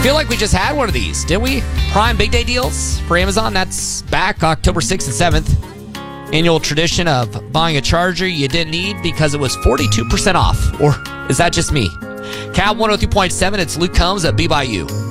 feel like we just had one of these, didn't we? Prime Big Day deals for Amazon. That's back October 6th and 7th. Annual tradition of buying a charger you didn't need because it was 42% off. Or is that just me? Cal 103.7, it's Luke Combs at Be By You.